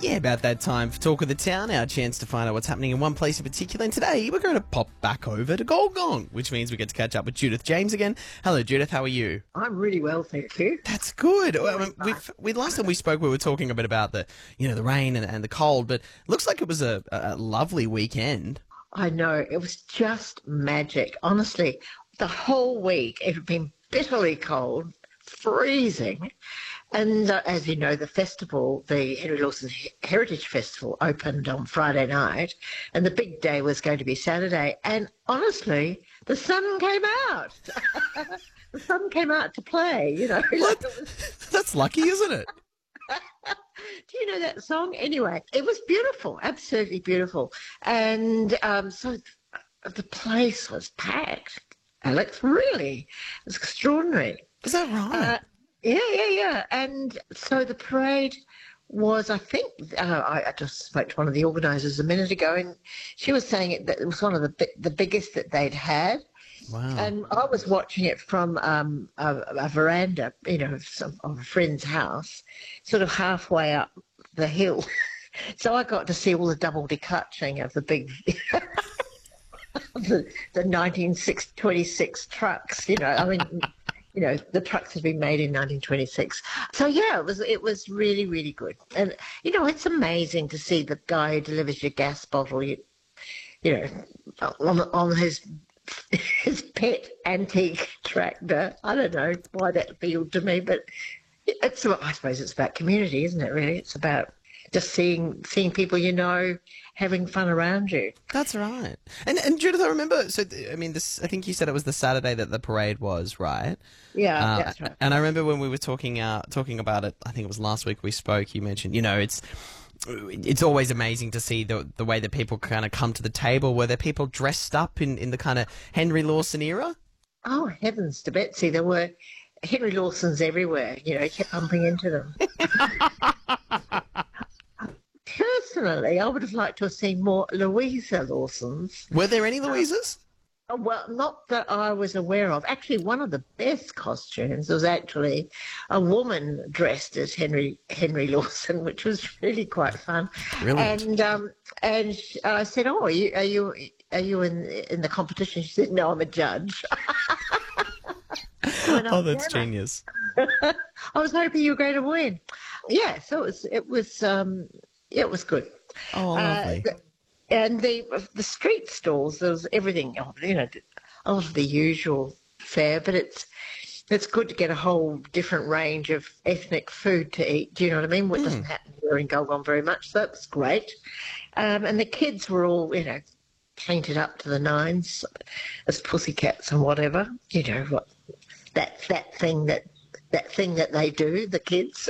Yeah, about that time for Talk of the Town, our chance to find out what's happening in one place in particular. And today we're going to pop back over to Goldgong, which means we get to catch up with Judith James again. Hello, Judith. How are you? I'm really well, thank you. That's good. Last time we spoke, we were talking a bit about the rain and the cold, but it looks like it was a lovely weekend. I know, it was just magic. Honestly, the whole week it had been bitterly cold, freezing. And as you know, the festival, the Henry Lawson Heritage Festival, opened on Friday night, and the big day was going to be Saturday. And honestly, the sun came out. The sun came out to play, you know. That's lucky, isn't it? Do you know that song? Anyway, it was beautiful, absolutely beautiful. And so the place was packed. Alex, really, it was extraordinary. Is that right? Yeah. And so the parade was, I think, I just spoke to one of the organisers a minute ago, and she was saying that it was one of the biggest that they'd had. Wow. And I was watching it from a veranda, of a friend's house, sort of halfway up the hill. So I got to see all the double declutching of the big, the 1926 trucks, the trucks had been made in 1926. So yeah, it was really, really good. And it's amazing to see the guy who delivers your gas bottle, on his pet antique tractor. I don't know why that appealed to me, but I suppose it's about community, isn't it? Really, it's about just seeing people having fun around you. That's right. And Judith, I remember. So I think you said it was the Saturday that the parade was, right? Yeah, that's right. And I remember when we were talking about it. I think it was last week we spoke. You mentioned, it's always amazing to see the way that people kind of come to the table. Were there people dressed up in the kind of Henry Lawson era? Oh, heavens to Betsy. There were Henry Lawsons everywhere, kept bumping into them. Personally, I would have liked to have seen more Louisa Lawsons. Were there any Louisas? Well, not that I was aware of. Actually, one of the best costumes was actually a woman dressed as Henry Lawson, which was really quite fun. Brilliant. And I said, "Oh, are you in the competition?" She said, "No, I'm a judge." Oh, that's genius. I was hoping you were going to win. Yeah, so it was good. Oh, lovely. And the street stalls, there was everything, a lot of the usual fare, but it's good to get a whole different range of ethnic food to eat. Do you know what I mean? What doesn't happen here in Goulburn very much, so that was great. And the kids were all, painted up to the nines as pussycats and whatever. What that thing that they do, the kids,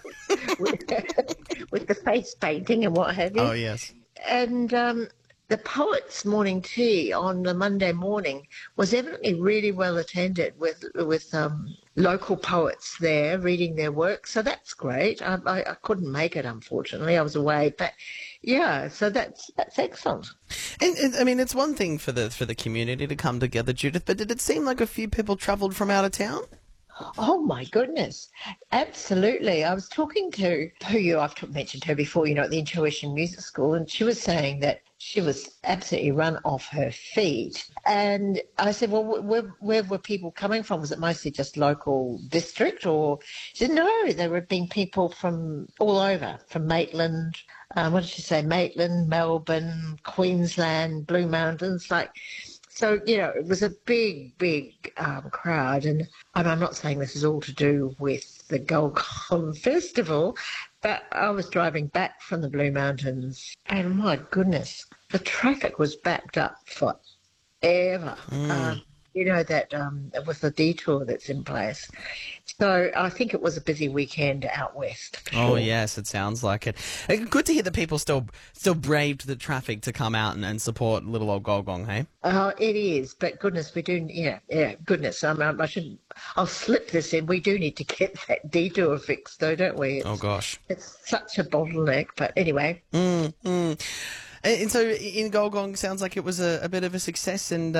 with the face painting and what have you. Oh, yes. And the Poets' morning tea on the Monday morning was evidently really well attended with local poets there reading their work. So that's great. I couldn't make it, unfortunately. I was away, but yeah. So that's excellent. And it's one thing for the community to come together, Judith. But did it seem like a few people travelled from out of town? Oh, my goodness. Absolutely. I was talking to I've mentioned her before, at the Intuition Music School, and she was saying that she was absolutely run off her feet. And I said, well, where were people coming from? Was it mostly just local district? Or she said, no, there had been people from all over, from Maitland, what did she say, Maitland, Melbourne, Queensland, Blue Mountains, So, it was a big, big crowd. And I'm not saying this is all to do with the Goulburn Festival, but I was driving back from the Blue Mountains and, my goodness, the traffic was backed up forever. With the detour that's in place. So I think it was a busy weekend out west. Oh, yes, it sounds like it. Good to hear that people still braved the traffic to come out and support little old Goulburn, hey? Oh, it is, but goodness, we do, goodness, I'll slip this in. We do need to get that detour fixed, though, don't we? Oh, gosh. It's such a bottleneck, but anyway. And so in Goulburn, sounds like it was a bit of a success, and